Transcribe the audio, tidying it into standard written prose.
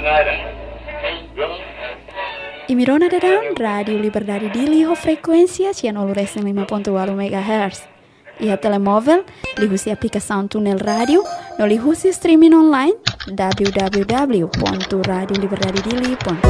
Imirona dadang Radio Liberdade Dili ho frequência 105.8 MHz. Ia telemóvel, lihusi aplicação Tunel Radio, no lihusi streaming online www.radioliberdadedili.com.